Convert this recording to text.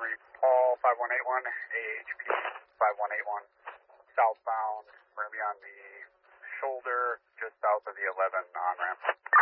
Henry Paul 5181, AHP 5181, southbound. We're going to be on the shoulder just south of the 11 on-ramp.